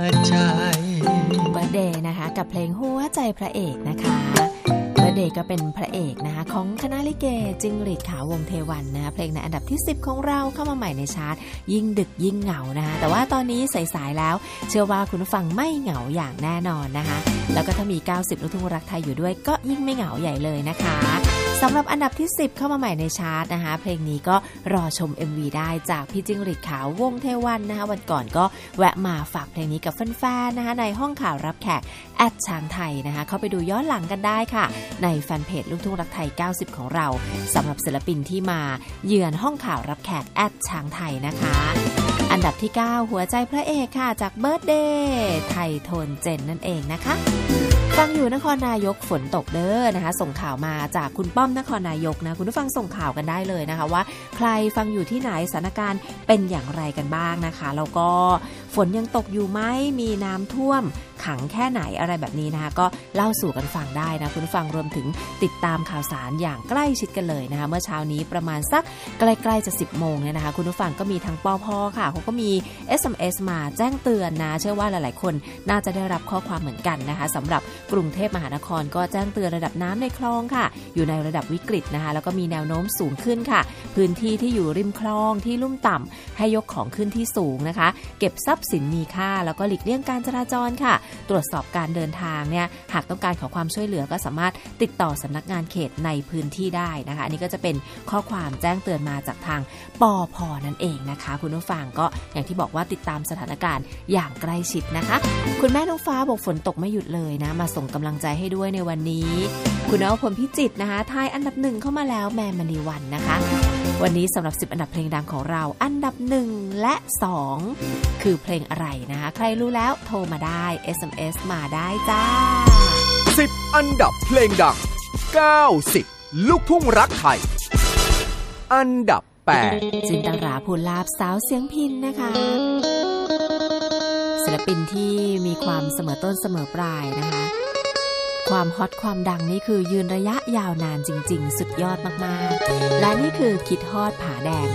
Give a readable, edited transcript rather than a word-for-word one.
ใจเบิร์ธเดย์นะคะกับเพลงหัวใจพระเอกนะคะเบิร์ธเดย์ก็เป็นพระเอกนะคะของคณะลิเกจิ้งหรีดขาววงเทวันนะเพลงในอันดับที่10ของเราเข้ามาใหม่ในชาร์ตยิ่งดึกยิ่งเหงานะคะแต่ว่าตอนนี้สายๆแล้วเชื่อว่าคุณผู้ฟังไม่เหงาอย่างแน่นอนนะคะแล้วก็ถ้ามี90ลูกทุ่งรักไทยอยู่ด้วยก็ยิ่งไม่เหงาใหญ่เลยนะคะสำหรับอันดับที่10เข้ามาใหม่ในชาร์ตนะคะเพลงนี้ก็รอชม MV ได้จากพี่จิ้งหรีดขาววงเทวันนะคะวันก่อนก็แวะมาฝากเพลงนี้กับแฟนๆนะคะในห้องข่าวรับแขกช้างไทยนะคะเข้าไปดูย้อนหลังกันได้ค่ะในแฟนเพจลูกทุ่งรักไทย90ของเราสำหรับศิลปินที่มาเยือนห้องข่าวรับแขกช้างไทยนะคะอันดับที่9หัวใจพระเอกค่ะจากเบิร์ธเดย์ไทยโทนเจนนั่นเองนะคะฟังอยู่นครนายกฝนตกเด้อนะคะส่งข่าวมาจากคุณป้อมนครนายกนะคุณผู้ฟังส่งข่าวกันได้เลยนะคะว่าใครฟังอยู่ที่ไหนสถานการณ์เป็นอย่างไรกันบ้างนะคะแล้วก็ฝนยังตกอยู่ไหมมีน้ำท่วมขังแค่ไหนอะไรแบบนี้นะคะก็เล่าสู่กันฟังได้นะคุณผู้ฟังรวมถึงติดตามข่าวสารอย่างใกล้ชิดกันเลยนะคะเมื่อเช้านี้ประมาณสักใกล้ๆจะ10 โมงเนี่ยนะคะคุณผู้ฟังก็มีทั้งปภ.ค่ะเขาก็มี SMS มาแจ้งเตือนนะเชื่อว่าหลายๆคนน่าจะได้รับข้อความเหมือนกันนะคะสำหรับกรุงเทพมหานครก็แจ้งเตือนระดับน้ำในคลองค่ะอยู่ในระดับวิกฤตนะคะแล้วก็มีแนวโน้มสูงขึ้นค่ะพื้นที่ที่อยู่ริมคลองที่ลุ่มต่ำให้ยกของขึ้นที่สูงนะคะเก็บทรัพย์สินมีค่าแล้วก็หลีกเลี่ยงการจราจรค่ะตรวจสอบการเดินทางเนี่ยหากต้องการขอความช่วยเหลือก็สามารถติดต่อสำนักงานเขตในพื้นที่ได้นะคะอันนี้ก็จะเป็นข้อความแจ้งเตือนมาจากทางปภ.นั่นเองนะคะคุณผู้ฟังก็อย่างที่บอกว่าติดตามสถานการณ์อย่างใกล้ชิดนะคะคุณแม่น้องฟ้าบอกฝนตกไม่หยุดเลยนะมาส่งกำลังใจให้ด้วยในวันนี้คุณนวพลพิจิตรนะคะทายอันดับ1เข้ามาแล้วแมนมณีวันนะคะวันนี้สำหรับ10อันดับเพลงดังของเราอันดับ1และ2คือเพลงอะไรนะคะใครรู้แล้วโทรมาได้ SMS มาได้จ้า 10อันดับเพลงดัง90ลูกทุ่งรักไทยอันดับ8 จินตราภูลาภสาวเสียงพิณนะคะศิลปินที่มีความเสมอต้นเสมอปลายนะคะความฮอตความดังนี่คือยืนระยะยาวนานจริงๆสุดยอดมากๆและนี่คือคิดฮอดผาแดง